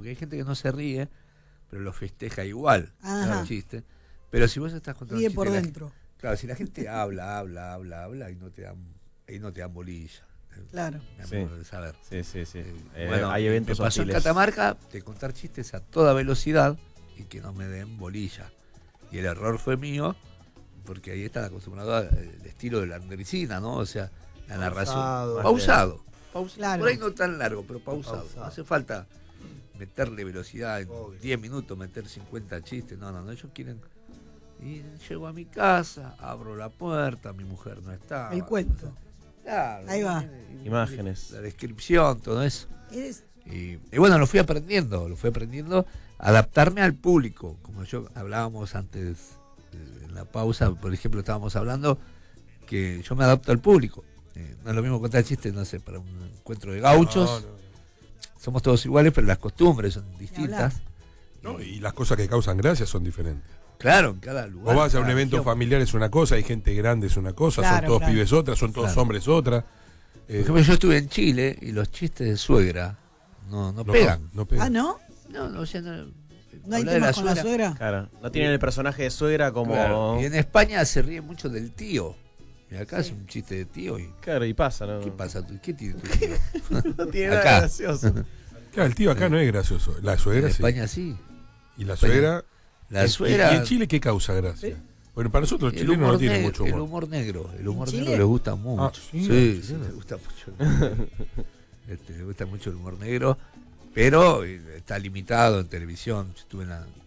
porque hay gente que no se ríe, pero lo festeja igual, el chiste. Pero si vos estás contando ríe un chiste, por dentro. Claro, si la gente habla, y no te dan bolilla. Claro. De saber. Sí. Bueno, hay eventos me pasó hostiles. en Catamarca de contar chistes a toda velocidad y que no me den bolilla. Y el error fue mío, porque ahí están acostumbrados al estilo de la andericina, ¿no? O sea, la narración. Pausado. Claro. Por ahí no tan largo, pero pausado. No hace falta meterle velocidad en 10 minutos, meter 50 chistes. No, ellos quieren. Y llego a mi casa, abro la puerta, mi mujer no está. El cuento. Claro, ahí va. Imágenes. La descripción, todo eso. Y bueno, lo fui aprendiendo, adaptarme al público, como yo hablábamos antes en la pausa, por ejemplo, estábamos hablando que yo me adapto al público. No es lo mismo contar chistes, no sé, para un encuentro de gauchos. No. Somos todos iguales, pero las costumbres son distintas. Y las cosas que causan gracia son diferentes. Claro, en cada lugar. O vas a un evento familiar es una cosa, hay gente grande es una cosa, son todos pibes otra, son todos hombres otra. Por ejemplo, yo estuve en Chile y los chistes de suegra no pegan. No pegan. ¿Ah, no? No, o sea, no hay temas con la suegra. Claro, no tienen el personaje de suegra como... Claro. Y en España se ríe mucho del tío. Y acá es un chiste de tío y... Claro, y pasa, ¿no? ¿Qué pasa? ¿Qué tiene tu tío? No tiene nada gracioso. Claro, el tío acá no es gracioso. La suegra en sí. España sí. Y la suegra... La suegra... ¿Y en Chile qué causa gracia? Bueno, para nosotros los chilenos no tienen mucho humor. El humor negro les gusta mucho. Sí, les gusta mucho. Les gusta mucho el humor negro, pero está limitado en televisión. Yo estuve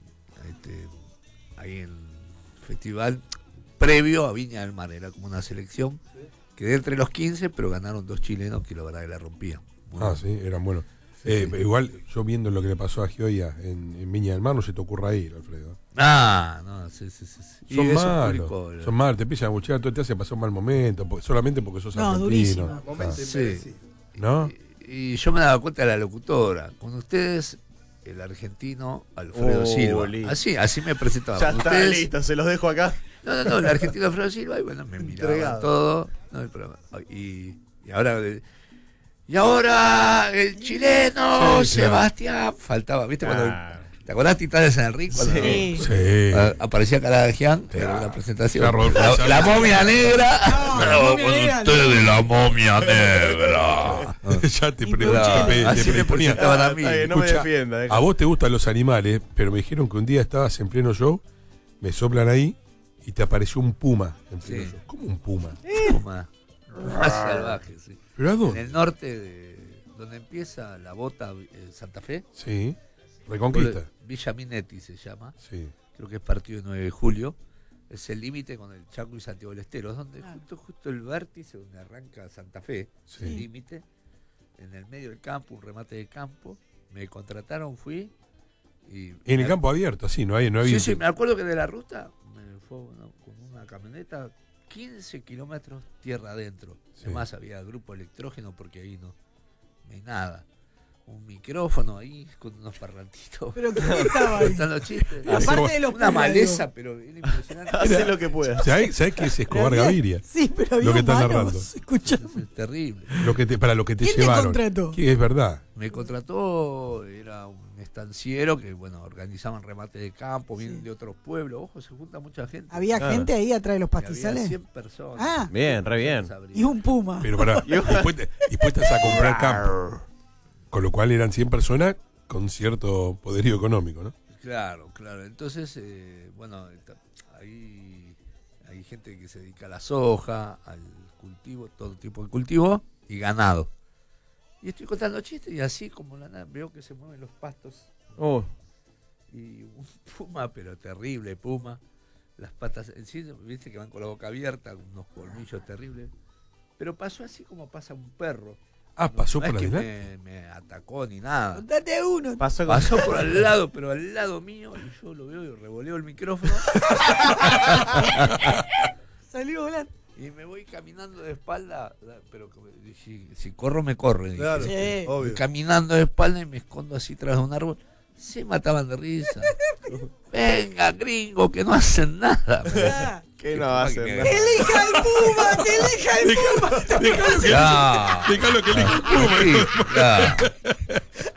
ahí en el festival previo a Viña del Mar, era como una selección. Quedé entre los 15, pero ganaron 2 chilenos que la verdad que la rompían. Sí, eran buenos. Igual, yo viendo lo que le pasó a Gioia en Viña del Mar, no se te ocurra ir, Alfredo. No, sí. Son malos, te empiezan a buchear, todo te hace pasar un mal momento, solamente porque sos argentino. ¿No? Y yo me daba cuenta de la locutora. Con ustedes, el argentino Alfredo Silva. Así me presentaba. Ya está, listo, se los dejo acá. No, el argentino Alfredo Silva, y bueno, me miraban todo. Y ahora... Y ahora el chileno Sebastián faltaba, ¿viste? Cuando ¿te acordás Titanes en el Ring? Cuando aparecía Caragian en la presentación. La momia negra. Ustedes la momia negra. Ya te ponía. No me defienda. A vos te gustan los animales, pero me dijeron que un día estabas en pleno show, me soplan ahí y te apareció un puma en pleno show. ¿Cómo un puma? Puma. Más salvaje, sí. ¿Pero a dónde? En el norte, donde empieza la bota Santa Fe. Sí, Reconquista. Villa Minetti se llama. Sí. Creo que es partido de 9 de julio. Es el límite con el Chaco y Santiago del Estero, donde justo el vértice donde arranca Santa Fe, el límite, en el medio del campo, un remate de campo. Me contrataron, fui. En el campo abierto, así, no había. Sí, me acuerdo que de la ruta me fue con una camioneta 15 kilómetros tierra adentro. Además había grupo electrógeno porque ahí no hay nada. Un micrófono ahí con unos parlantitos. ¿Pero qué estaba ahí? Contando chistes. Aparte de los una maleza, pero era impresionante. Hace lo que pueda. ¿Sabés qué es Escobar Gaviria? Sí, pero había lo que estás narrando. Es terrible. Para lo que te ¿Quién llevaron. te contrató? ¿Qué es verdad? Me contrató, era un estanciero que, organizaban remate de campo, vienen de otros pueblos. Ojo, se junta mucha gente. ¿Había gente ahí atrás de los pastizales? Había 100 personas. Bien, re bien. Y un puma. Pero dispuestas a comprar campo. Con lo cual eran 100 personas con cierto poderío económico, ¿no? Claro. Entonces, ahí hay gente que se dedica a la soja, al cultivo, todo tipo de cultivo y ganado. Y estoy contando chistes y así como veo que se mueven los pastos. Y un puma, pero terrible puma. Las patas, viste que van con la boca abierta, unos colmillos terribles. Pero pasó así como pasa un perro. Pasó no por es adelante. que me atacó ni nada. Contate uno. Pasó por al lado, pero al lado mío, y yo lo veo y revoleo el micrófono. Salió volando. Y me voy caminando de espalda, pero si corro me corre. Claro, dije. obvio. Caminando de espalda y me escondo así tras de un árbol. Se mataban de risa. Venga, gringo, que no hacen nada. ¿Qué no hacen nada? ¡Elija el puma! ¡Que elija el puma! Dejalo que elija el puma.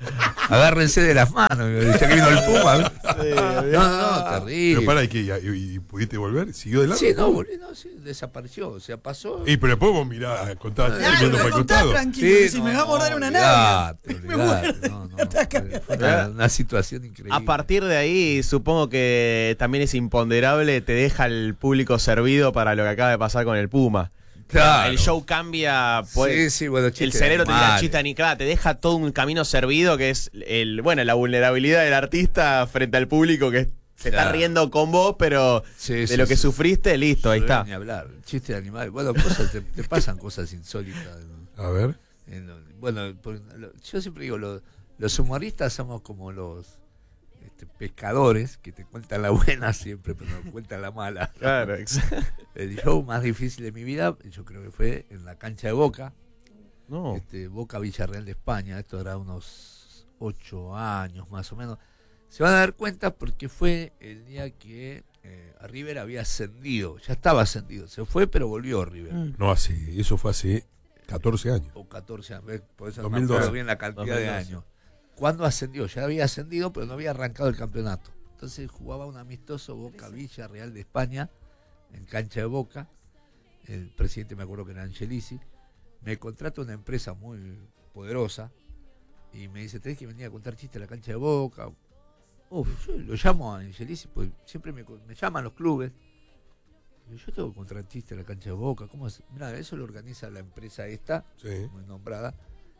agárrense de las manos, ya que vino el Puma. Sí, No, terrible. Pero para, ¿y pudiste volver? ¿Siguió de largo? Sí, no, volví, no, sí, desapareció, o sea, pasó. Y pero después vos mirá, contá, Claro, viendo para me el contás costado. tranquilo, si me va a morder una nave. Olvidate, no, fue una situación increíble. A partir de ahí, supongo que también es imponderable, te deja el público servido para lo que acaba de pasar con el Puma. Claro. El show cambia, pues, Sí, bueno, el chistes cerebro te tira animales. chiste ni claro, te deja todo un camino servido que es la vulnerabilidad del artista frente al público que se está Claro. riendo con vos, pero Sí, de sí, lo que sí. sufriste, listo, ahí está. Ni hablar, chiste de animales. Bueno, cosas, te pasan cosas insólitas. A ver. Bueno, yo siempre digo, los humoristas somos como los pescadores que te cuentan la buena siempre, pero no cuentan la mala. Claro, El show más difícil de mi vida, yo creo que fue en la cancha de Boca, No. Boca Villarreal de España. Esto era unos 8 años más o menos. Se van a dar cuenta porque fue el día que River había ascendido, ya estaba ascendido, se fue pero volvió River. No, eso fue hace 14 años. O 14 años, por eso no me 2012. acuerdo bien la cantidad de 2012. años. ¿Cuándo ascendió? Ya había ascendido, pero no había arrancado el campeonato. Entonces jugaba un amistoso Boca Villarreal de España, en cancha de Boca. El presidente, me acuerdo que era Angelici. Me contrata una empresa muy poderosa y me dice, tenés que venir a contar chistes a la cancha de Boca. Yo lo llamo a Angelici, pues siempre me llaman los clubes. Yo tengo que contar chistes a la cancha de Boca. ¿Cómo es? Mirá, eso lo organiza la empresa esta, Sí. muy nombrada.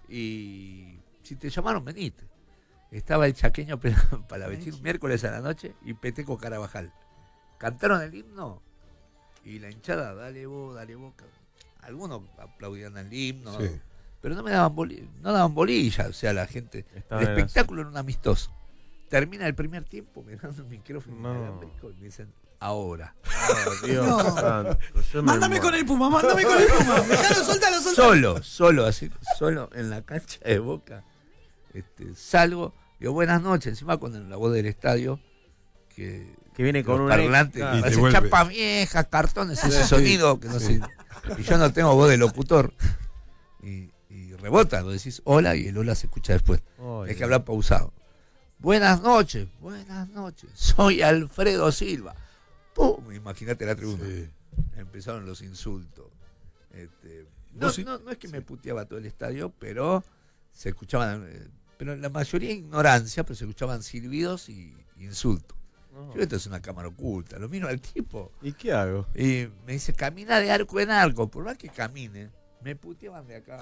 Y si te llamaron, venite. Estaba el chaqueño para vestir miércoles a la noche y Peteco Carabajal. Cantaron el himno y la hinchada, dale vos, algunos aplaudían el himno, Sí. pero no daban bolilla, o sea, la gente. Estaba El en espectáculo era un amistoso. Termina el primer tiempo, me dan un micrófono No. inalámbrico y me dicen, ahora. Oh, Dios No. santo, yo me Mándame muero. con el Puma, mándame con el Puma. Dejalo, suéltalo. Solo en la cancha de Boca. Salgo, digo buenas noches, encima con la voz del estadio, que viene con los un parlantes, claro. Y te parece vuelve. chapa vieja, cartones, ese Sí. sonido que no Sí. sé. Y yo no tengo voz de locutor. Y rebota, lo decís hola y el hola se escucha después. Oh, Hay que Dios. hablar pausado. Buenas noches, soy Alfredo Silva. ¡Pum! Imagínate la tribuna. Sí. Empezaron los insultos. Vos sí- No es que me puteaba todo el estadio, pero se escuchaban, pero la mayoría ignorancia, pero se escuchaban silbidos y insultos. No. Yo, esto es una cámara oculta, lo miro al tipo ¿Y qué hago? y me dice, camina de arco en arco, por más que camine, me puteaban de acá.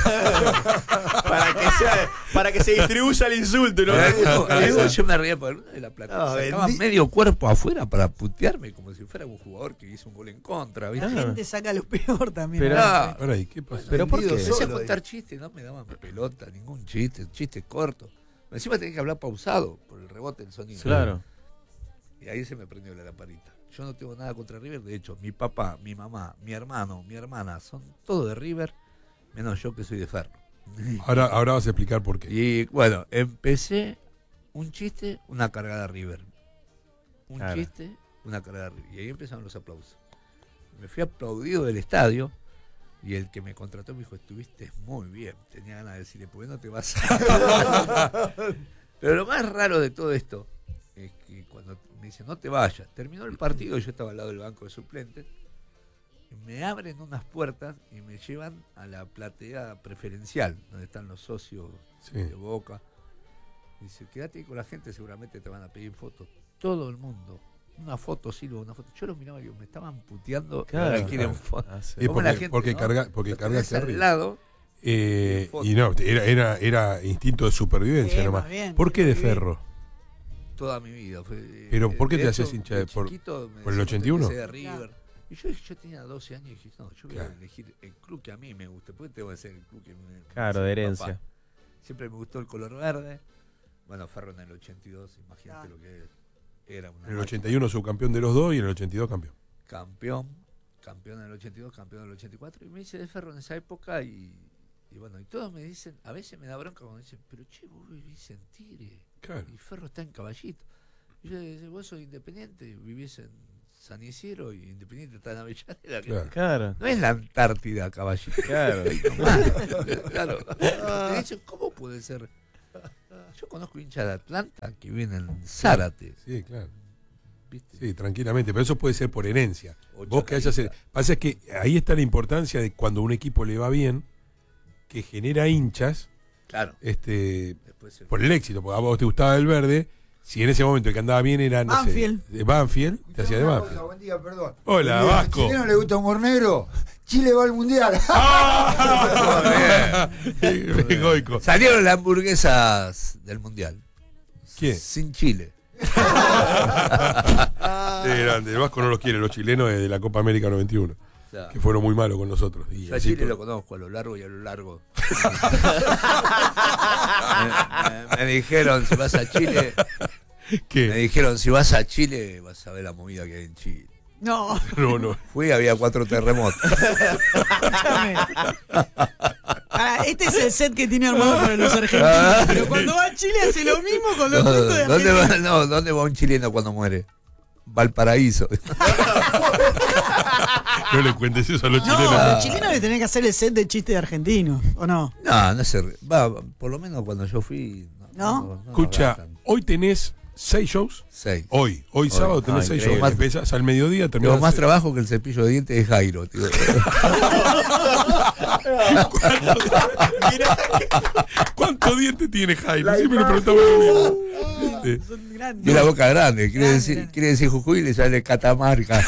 Para que se distribuya el insulto, ¿no? Yo me reía por uno de la plata. No, Sacaban medio cuerpo afuera para putearme como si fuera un jugador que hizo un gol en contra, ¿viste? La gente saca lo peor también. Pero- ¿no? Ahora, ¿y qué pasa? Pero ¿por qué? Empecé a contar chistes, no me daban pelota, ningún chiste corto. Encima tenía que hablar pausado por el rebote del sonido. Claro. Y ahí se me prendió la lamparita. Yo no tengo nada contra River, de hecho, mi papá, mi mamá, mi hermano, mi hermana, son todos de River, menos yo que soy de Ferro. Ahora vas a explicar por qué. Y bueno, empecé un chiste, una cargada River. Un Claro. chiste, una cargada River. Y ahí empezaron los aplausos. Me fui aplaudido del estadio y el que me contrató me dijo, estuviste muy bien. Tenía ganas de decirle, ¿por qué no te vas a...? Pero lo más raro de todo esto es que cuando me dice, no te vayas, terminó el partido, yo estaba al lado del banco de suplentes, me abren unas puertas y me llevan a la platea preferencial, donde están los socios Sí. de Boca. Dice, quédate ahí con la gente, seguramente te van a pedir fotos. Todo el mundo. Una foto, Silva, una foto. Yo los miraba y digo, me estaban puteando. Claro. Ahora quieren Claro. fotos. Ah, sí. Y Como la porque gente, ¿no? porque Los cargaste tenés al arriba. lado. Y no, era instinto de supervivencia Sí, nomás. más bien, ¿Por qué de muy bien. Ferro? Toda mi vida. Fue, Pero, ¿por qué de te hecho, hacías hincha de- por chiquito me el decían, 81? "Vos tenés que ser de River". Y yo tenía 12 años y dije, no, yo voy Claro. a elegir el club que a mí me guste. ¿Por qué tengo que ser el club que me Claro, me de dice mi herencia. papá? Siempre me gustó el color verde. Bueno, Ferro en el 82, imagínate Claro. lo que era una En el máquina. 81 subcampeón de los dos y en el 82 campeón. Campeón en el 82, campeón en el 84, y me hice de Ferro en esa época y bueno, y todos me dicen, a veces me da bronca cuando dicen, pero che, vos vivís en Tigre, Claro. y Ferro está en Caballito. Y yo les digo, vos sos independiente, vivís en San Isidro y Independiente está en Avellaneda. Claro. Claro. No es la Antártida, Caballito. Claro. Ahí nomás. Claro. Te dicen, ¿cómo puede ser? Yo conozco hinchas de Atlanta que vienen en Zárate. Sí, claro. ¿Viste? Sí, tranquilamente, pero eso puede ser por herencia. O Vos que hayas... Pasa es que ahí está la importancia de cuando un equipo le va bien, que genera hinchas, Claro. Después por el éxito, porque a vos te gustaba el verde, si en ese momento el que andaba bien era, no Banfield. sé, de Banfield, te hacía de Banfield. Buen día, perdón. Hola, Buen día. Vasco. ¿Al chileno le gusta humor negro? Chile va al mundial. Bien, Goico. Salieron las hamburguesas del Mundial. ¿Quién? Sin chile. Grande, el Vasco no los quiere, los chilenos de la Copa América 91, O sea, que fueron muy malos con nosotros. Y yo a así Chile todo. lo conozco a lo largo y a lo largo. me dijeron, si vas a Chile, me ¿Qué? dijeron, si vas a Chile, vas a ver la movida que hay en Chile. No, No. Fui, había 4 terremotos. escúchame. Este es el set que tiene armado para los argentinos. Pero cuando va a Chile hace lo mismo con los puntos de ¿Dónde Argentina. va, ¿Dónde va un chileno cuando muere? Valparaíso. No le cuentes eso a los No, chilenos. los chilenos le tenés que hacer el set de chiste de argentinos, ¿o no? No se va, por lo menos cuando yo fui. ¿No? Escucha, agarran. hoy tenés 6 shows. 6. Hoy sábado tenés 6 shows. increíble. Empezás al mediodía, Tengo terminás. más trabajo que el cepillo de dientes de Jairo, tío. ¿Cuántos dientes tiene Jairo? Siempre le preguntamos lo mismo. ¿Viste? Son grandes. Tiene la boca grande, Grande. quiere decir Jujuy y le sale Catamarca.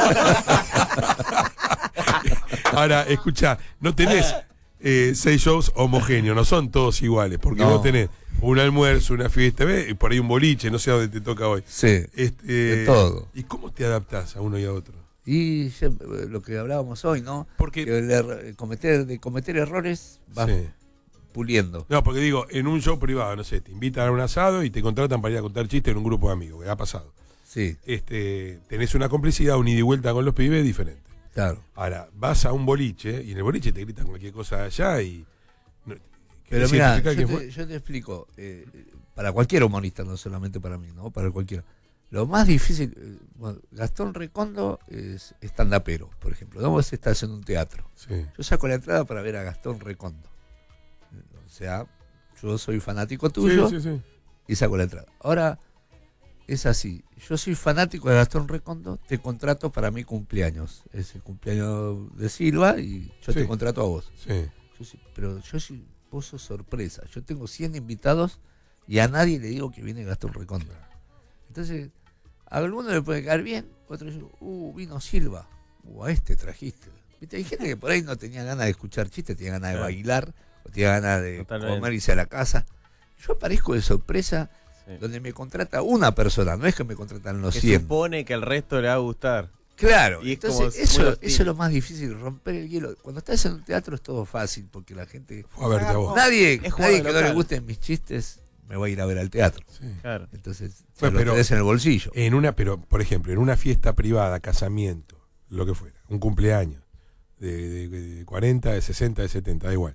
Ahora, escucha, no tenés 6 shows homogéneos, no son todos iguales, porque No. vos tenés un almuerzo, una fiesta, y por ahí un boliche, no sé a dónde te toca hoy. Sí, de todo. ¿Y cómo te adaptás a uno y a otro? Y lo que hablábamos hoy, ¿no? Porque- Que de cometer errores vas Sí. puliendo. No, porque digo, en un show privado, no sé, te invitan a un asado y te contratan para ir a contar chistes en un grupo de amigos, que ha pasado. Sí, Tenés una complicidad, un ida y vuelta con los pibes diferente. claro. Ahora, vas a un boliche y en el boliche te gritan cualquier cosa de allá y... Pero ¿querés mira, identificar quién fue? yo te explico, para cualquier humorista, no solamente para mí, ¿no? Para cualquiera. Lo más difícil, bueno, Gastón Recondo es stand-upero, por ejemplo. ¿No? Vos estás en un teatro. Sí. Yo saco la entrada para ver a Gastón Recondo. O sea, yo soy fanático tuyo Sí, sí, sí. y saco la entrada. Ahora, es así. Yo soy fanático de Gastón Recondo, te contrato para mi cumpleaños. Es el cumpleaños de Silva y yo Sí. te contrato a vos. Sí. Pero yo sí, vos sos sorpresa. Yo tengo 100 invitados y a nadie le digo que viene Gastón Recondo. Entonces, a alguno le puede caer bien, otro dice, vino Silva, a este trajiste. ¿Viste? Hay gente que por ahí no tenía ganas de escuchar chistes, tenía ganas de Claro. bailar, o tenía ganas de Totalmente. comer y irse a la casa. Yo aparezco de sorpresa Sí. donde me contrata una persona, no es que me contratan los Que 100. supone que el resto le va a gustar. Claro, Y es entonces como eso, muy eso hostil. es lo más difícil, romper el hielo. Cuando estás en un teatro es todo fácil, porque la gente... Fue a verte a vos. Nadie Es jugar que no le local. gusten mis chistes me va a ir a ver al teatro. Sí. Claro. Entonces, Bueno, se lo pero- tenés en el bolsillo. Pero, por ejemplo, en una fiesta privada, casamiento, lo que fuera, un cumpleaños de 40, de 60, de 70, da igual.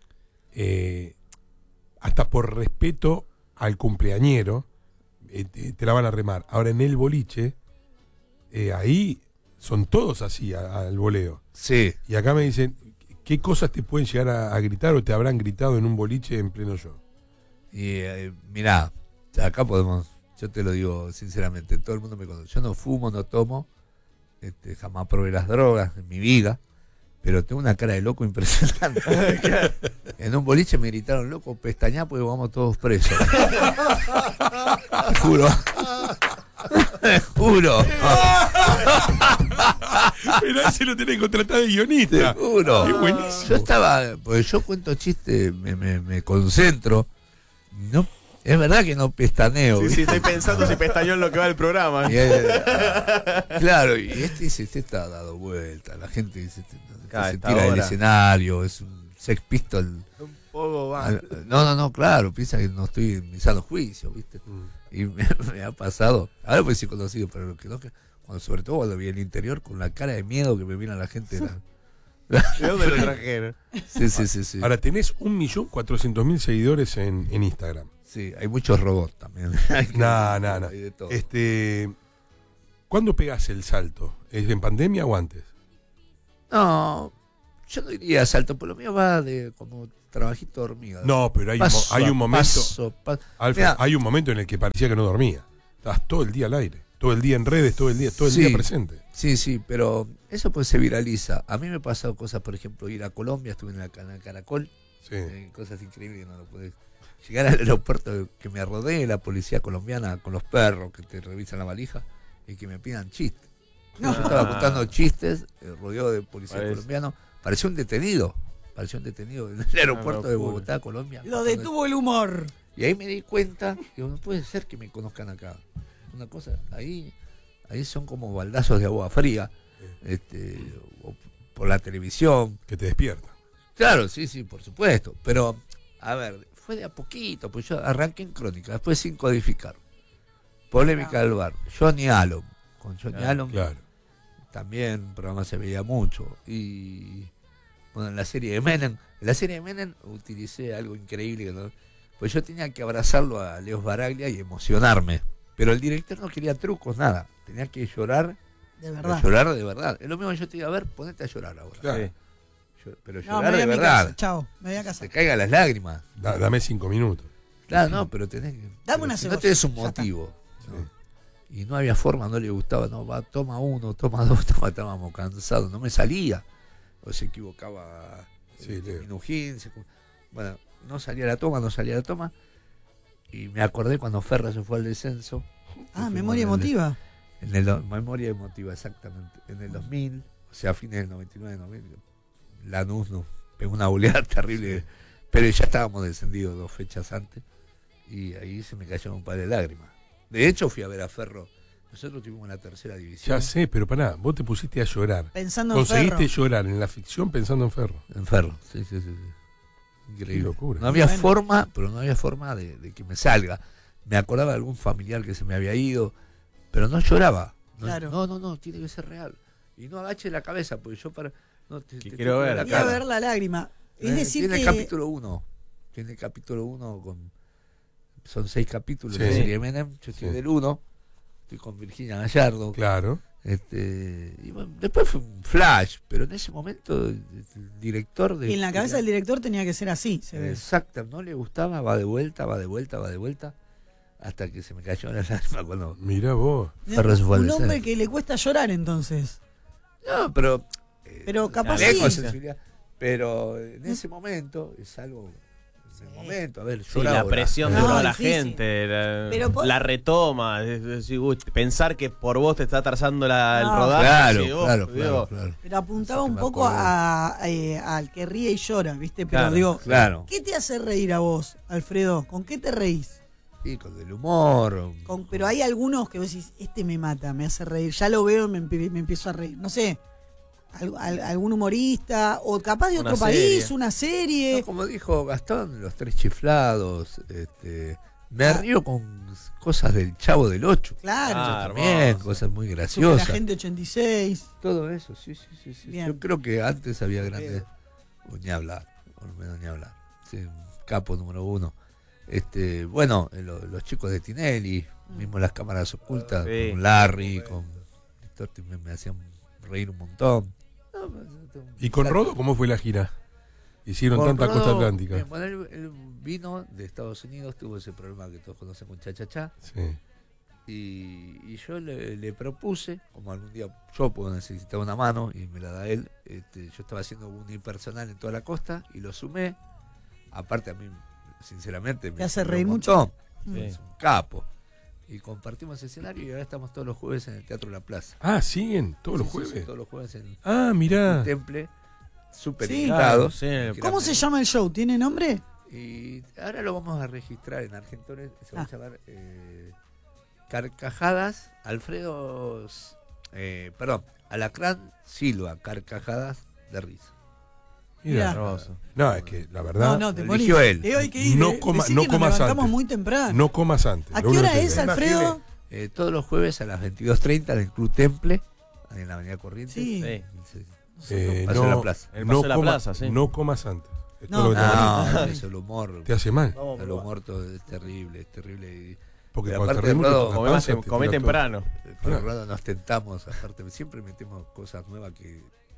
Hasta por respeto al cumpleañero, te la van a remar. Ahora en el boliche, ahí son todos así al voleo. Sí, Y acá me dicen, ¿qué cosas te pueden llegar a gritar o te habrán gritado en un boliche en pleno show? y mirá, acá podemos, yo te lo digo sinceramente, todo el mundo me conoce. Yo no fumo, no tomo, jamás probé las drogas en mi vida, pero tengo una cara de loco impresionante. En un boliche me gritaron, loco, pestañá porque vamos todos presos. Te juro. Te juro. Pero ese lo tenés que contratar de Te guionista. juro. Es buenísimo. Yo estaba, porque yo cuento chistes, me concentro. No, es verdad que no pestaneo. Sí, ¿viste? sí, estoy pensando si pestañó en lo que va el programa. Y, claro, y este dice, este está dado vuelta. La gente dice, Claro, se esta tira del hora. escenario, es un Sex Pistol. Un poco va. No, claro, piensa que no estoy en mi sano juicio, ¿viste? Y me ha pasado, ahora pues sí conocido, pero lo que no, cuando, sobre todo cuando vi el interior con la cara de miedo que me mira la gente. ¿De dónde lo trajeron? Sí. Ahora tenés 1.400.000 seguidores en Instagram. Sí, hay muchos robots también. No. Hay de todo. ¿Cuándo pegás el salto? ¿Es en pandemia o antes? No, Yo no diría salto, por lo mío va de como trabajito de hormiga. No, pero hay un momento. Alfred, Mirá, hay un momento en el que parecía que no dormía. Estabas todo el día al aire, todo el día en redes, todo el día presente. Sí, pero eso pues se viraliza. A mí me ha pasado cosas, por ejemplo, ir a Colombia, estuve en el Caracol, Sí. cosas increíbles que no lo puedes. Llegar al aeropuerto, que me rodee la policía colombiana con los perros que te revisan la valija y que me pidan chistes. Yo estaba contando chistes, rodeado de policía colombiano. Pareció un detenido en el aeropuerto de Bogotá, Colombia. Lo detuvo el humor. Y ahí me di cuenta que no puede ser que me conozcan acá. Una cosa, ahí son como baldazos de agua fría, o por la televisión. Que te despierta. Claro, sí, por supuesto. Pero, a ver, fue de a poquito, pues yo arranqué en Crónica, después sin codificar. Polémica del bar. Johnny Allen. Con Johnny Allen Claro. también el programa se veía mucho. Y bueno, en la serie de Menem. En la serie de Menem utilicé algo increíble, ¿no? Pues yo tenía que abrazarlo a Leos Baraglia y emocionarme. Pero el director no quería trucos, nada. Tenía que llorar. De verdad. Llorar de verdad. Es lo mismo que yo te digo, a ver, ponete a llorar ahora. Claro. Pero No, llorar me voy de a mi verdad. casa. Chao, me voy a casa. Te caigan las lágrimas. Dame 5 minutos. Claro, no, pero tenés que. Dame pero una si no cebolla, tenés un ya está. motivo. ¿no? Y no había forma, no le gustaba. No, va, toma uno, toma dos, estábamos cansados. No me salía. O se equivocaba. Sí, Leo. Minujín. Bueno, no salía la toma. Y me acordé cuando Ferro se fue al descenso. Memoria emotiva. Memoria emotiva, exactamente. En el 2000, o sea, a fines del 99, Lanús nos pegó una oleada terrible, pero ya estábamos descendidos 2 fechas antes, y ahí se me cayeron un par de lágrimas. De hecho, fui a ver a Ferro. Nosotros tuvimos la 3ª división. Ya sé, pero pará, vos te pusiste a llorar. Pensando en Ferro. Conseguiste llorar en la ficción pensando en Ferro. En Ferro, sí. Increíble. Qué locura. No había Bueno. forma, pero no había forma de que me salga. Me acordaba de algún familiar que se me había ido, pero no lloraba. Claro. No, tiene que ser real. Y no agache la cabeza, porque yo quiero ver la Voy a ver la lágrima. Es decir tiene que... el capítulo 1. Tiene el capítulo 1 son 6 capítulos Sí. de serie Menem. Yo estoy del 1. Estoy con Virginia Gallardo. Claro. Y bueno, después fue un flash, pero en ese momento el director de. Y en la cabeza del director tenía que ser así, se ve. Exacto, no le gustaba, va de vuelta, hasta que se me cayó la lágrima cuando. Mirá vos. Ferro se fue al Un hombre descenso. que le cuesta llorar entonces. No, pero. Pero capaz la lengua, sí. sensibilidad. Pero en ese momento es algo. En el momento, a ver, Sí, llora la ahora. presión de No, toda la difícil. gente, Pero la retoma, pensar que por vos te está atrasando el No. rodaje. Claro, sí, vos, claro. Pero apuntaba Sí, un me poco acuerdo. al que ríe y llora, ¿viste? Pero Claro, digo, Claro. ¿qué te hace reír a vos, Alfredo? ¿Con qué te reís? Sí, con el humor. Pero hay algunos que vos decís, este me mata, me hace reír. Ya lo veo y me empiezo a reír. No sé, algún humorista, o capaz de Una otro serie. país, una serie. No, como dijo Gastón, los 3 chiflados. Me río con cosas del Chavo del 8. Claro, Ah, También, hermoso. cosas muy Super graciosas. Agente 86. Todo eso, sí. Bien. Yo creo que antes había grandes. Ni hablar, por lo menos ni hablar. Sí, capo número 1. Bueno, los chicos de Tinelli, mismo las cámaras ocultas, Sí. con Larry, con Torti, me hacían reír un montón. ¿Y con Rodo cómo fue la gira? Hicieron Con tanta costa Rodo, atlántica. bien, bueno, él vino de Estados Unidos, tuvo ese problema que todos conocen con Cha-Cha-Cha. Sí. Y yo le propuse, como algún día yo puedo necesitar una mano y me la da él, yo estaba haciendo un unipersonal en toda la costa y lo sumé. Aparte a mí, sinceramente, ¿Te hace sirvió reír un mucho? montón. Sí. Es un capo. Y compartimos escenario y ahora estamos todos los jueves en el Teatro La Plaza. Ah, siguen todos los Sí, sí, jueves. todos los jueves en Ah, mirá. un temple, súper Sí. invitados. Claro, sí. ¿Cómo se llama el show? ¿Tiene nombre? Y ahora lo vamos a registrar en Argentores, se va Ah. a llamar Carcajadas, Alacrán Silva, Carcajadas de risa. Mirá. Hermoso. No, es que la verdad, No, te lo morís. eligió él. Hay que ir, No ¿eh? coma- Decí no que nos comas levantamos antes. muy temprano. no comas antes. ¿A lo qué único hora que te es, digo. Alfredo? Todos los jueves a las 22:30 en el Club Temple, en la Avenida Corrientes. Sí. Sí. Paseo de la Plaza. El Paseo de la coma- Plaza, sí. no comas antes. Es No, todo lo que te digo. No, eso, el humor. Te hace mal. El humor todo es terrible. Y, Porque pero cuando te aparte reís mucho Rodo, con la Comé, panza, te comé tira todo. temprano. por el lado nos tentamos, aparte siempre metemos cosas nuevas que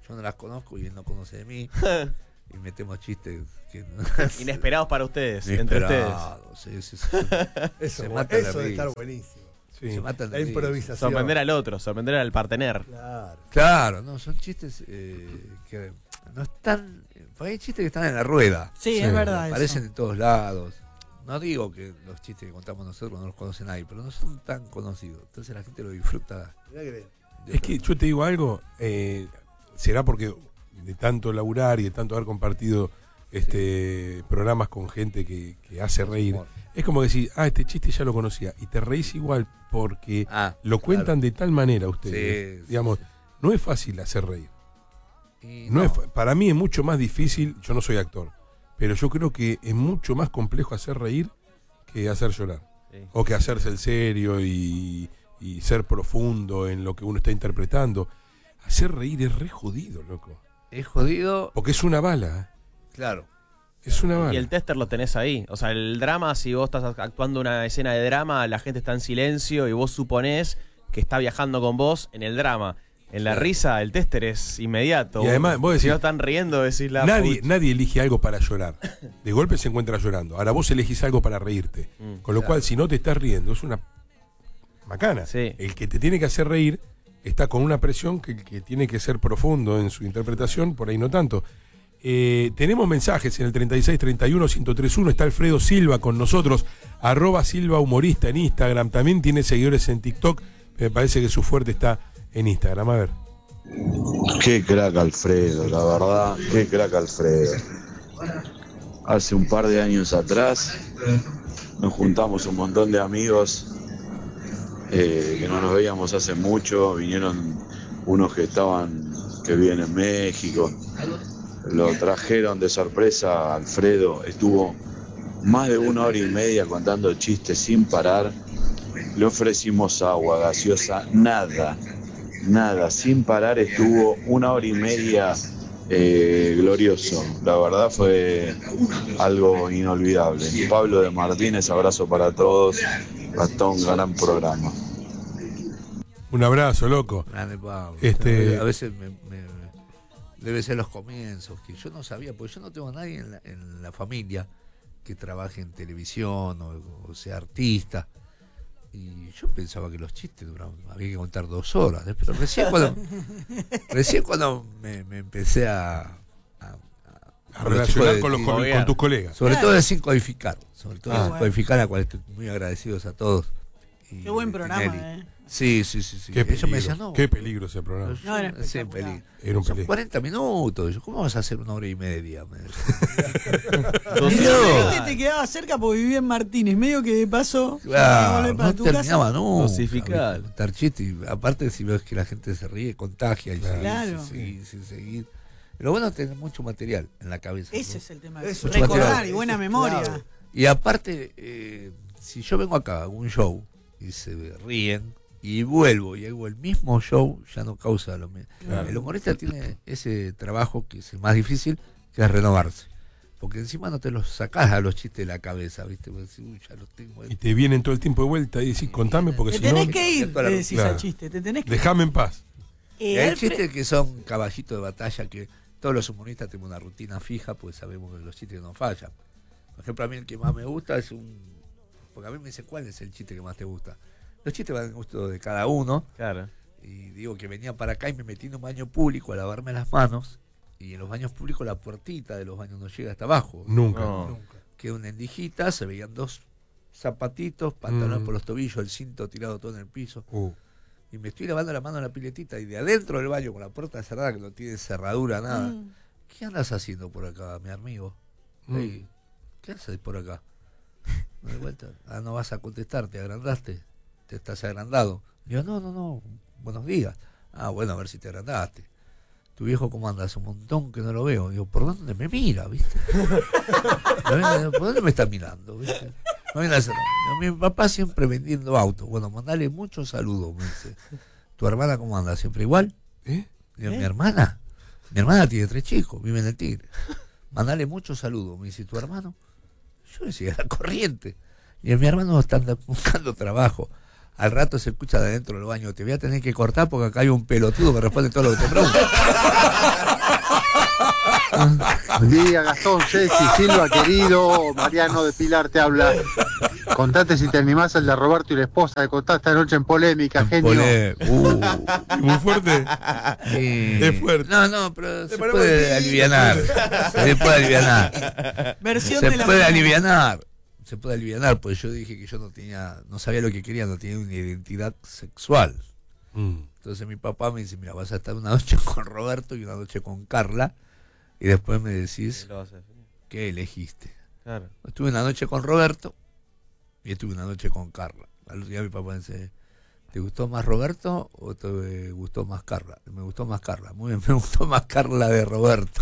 yo no las conozco y él no conoce de mí. Y metemos chistes que Inesperados para ustedes, entre ustedes. Sí. Eso, Se matan eso de de estar risa. buenísimo. Sí. Se matan de La risa. improvisación. Sorprender al otro, sorprender al partener. Claro. Claro, no, son chistes que no están. Hay chistes que están en la rueda. Sí, Sí. es verdad. Aparecen Eso. en todos lados. No digo que los chistes que contamos nosotros no los conoce nadie, pero no son tan conocidos. Entonces la gente lo disfruta. Mirá que bien. Es que yo te digo algo, será porque de tanto laburar y de tanto haber compartido programas con gente que hace reír. Es como decir, este chiste ya lo conocía. Y te reís igual porque lo cuentan de tal manera ustedes. Sí, Digamos, no es fácil hacer reír. Y Para mí es mucho más difícil, yo no soy actor, pero yo creo que es mucho más complejo hacer reír que hacer llorar. Sí. O que hacerse el serio y ser profundo en lo que uno está interpretando. Hacer reír es re jodido, loco. es jodido. Porque es una bala. Claro. Es una bala. Y el tester lo tenés ahí. O sea, el drama, si vos estás actuando una escena de drama, la gente está en silencio y vos suponés que está viajando con vos en el drama. En la risa, el tester es inmediato. Y además, vos decís, si no están riendo, decís la nadie elige algo para llorar. De golpe se encuentra llorando. Ahora vos elegís algo para reírte. Con lo cual, si no te estás riendo, es una macana. Sí. El que te tiene que hacer reír está con una presión que el que tiene que ser profundo en su interpretación, por ahí no tanto. Tenemos mensajes en el 3631-1031. Está Alfredo Silva con nosotros, @Silva Humorista en Instagram. También tiene seguidores en TikTok. Me parece que su fuerte está en Instagram. A ver. Qué crack Alfredo, la verdad, qué crack Alfredo. Hace un par de años atrás nos juntamos un montón de amigos que no nos veíamos hace mucho. Vinieron unos que viven en México. Lo trajeron de sorpresa a Alfredo. Estuvo más de 1 hora y media contando chistes sin parar. Le ofrecimos agua, gaseosa, nada, sin parar. Estuvo 1 hora y media glorioso. La verdad fue algo inolvidable. Pablo de Martínez, abrazo para todos. Gastón, gran programa. Un abrazo, loco. Grande Pablo. Este- A veces debe ser los comienzos, que yo no sabía, porque yo no tengo a nadie en la familia que trabaje en televisión o sea artista. Y yo pensaba que los chistes duraban, había que contar 2 horas. Pero recién cuando me empecé a relacionar con colegas. tus colegas. sobre todo de sin codificar. Sobre todo de sin bueno. codificar, a cual estoy muy agradecidos a todos. Y Qué buen programa, Tinelli. Sí. Qué Ellos peligro, me decían, no, qué peligro ese programa. No, era sí, espectacular. peligro. Era un Son peligro. 40 minutos. Yo, ¿cómo vas a hacer 1 hora y media? Me decían. Y No. este te quedaba cerca porque vivía en Martínez, medio que de paso Claro, volver para no tu terminaba casa. nunca. Dosificar. ¿viste? Contar chistes. Y aparte, si ves que la gente se ríe, contagia. Y Claro. seguir. Lo bueno es tener mucho material en la cabeza. Ese ¿no? es el tema. Eso, Recordar material. y buena Eso es memoria. clave. Y aparte, si yo vengo acá a un show y se ríen y vuelvo y hago el mismo show, ya no causa lo mismo. Claro. El humorista tiene ese trabajo que es el más difícil, que es renovarse. Porque encima no te los sacás a los chistes de la cabeza, ¿viste? Porque decís, uy, ya los tengo. Y te vienen todo el tiempo de vuelta y decís, contame porque Te si no, tenés que ir, Claro. le decís Claro. al chiste. Te tenés que déjame en paz. Y hay Alfred- chistes que son caballitos de batalla, que todos los humoristas tenemos una rutina fija, pues sabemos que los chistes no fallan. Por ejemplo, a mí el que más me gusta es porque a mí me dicen, ¿cuál es el chiste que más te gusta? Los chistes van al gusto de cada uno. Claro. Y digo que venía para acá y me metí en un baño público a lavarme las manos. Y en los baños públicos la puertita de los baños no llega hasta abajo. Nunca. No. Quedó una endijita, se veían 2 zapatitos, pantalones Mm. por los tobillos, el cinto tirado todo en el piso. Uh, Y me estoy lavando la mano en la piletita y de adentro del baño con la puerta cerrada, que no tiene cerradura, nada. Mm. ¿Qué andas haciendo por acá, mi amigo? Mm. Ey, ¿qué haces por acá? Me doy vuelta. Ah, no vas a contestar, te agrandaste. Te estás agrandado. Digo, no, buenos días. Ah, bueno, a ver si te agrandaste. Tu viejo, ¿cómo anda? Hace un montón que no lo veo. Digo, ¿por dónde me mira, viste? ¿Por dónde me está mirando, viste? No viene a hacer nada. Digo, mi papá siempre vendiendo autos. Bueno, mandale muchos saludos, me dice. ¿Tu hermana cómo anda? ¿Siempre igual? ¿Eh? Digo, ¿mi hermana? Mi hermana tiene 3 chicos, vive en el Tigre. Mandale muchos saludos. Me dice, ¿tu hermano? Yo decía, la corriente. Y mi hermano está buscando trabajo. al rato se escucha de adentro del baño, te voy a tener que cortar porque acá hay un pelotudo que responde todo lo que te pregunto. Buen día, Gastón, Ceci, Silva, querido. Mariano de Pilar te habla. Contate si te animás al de Roberto y la esposa que contaste esta noche en Polémica, genio. Muy fuerte. Es fuerte. No, pero se puede alivianar. Se puede alivianar. Versión Se de la puede mañana. alivianar. Se puede alivianar, porque yo dije que yo no sabía lo que quería, no tenía una identidad sexual. Entonces mi papá me dice, mira, vas a estar una noche con Roberto y una noche con Carla, y después me decís qué elegiste. Claro. Estuve una noche con Roberto y estuve una noche con Carla. Al otro día mi papá me dice, ¿te gustó más Roberto o te gustó más Carla? Me gustó más Carla. Muy bien, me gustó más Carla de Roberto.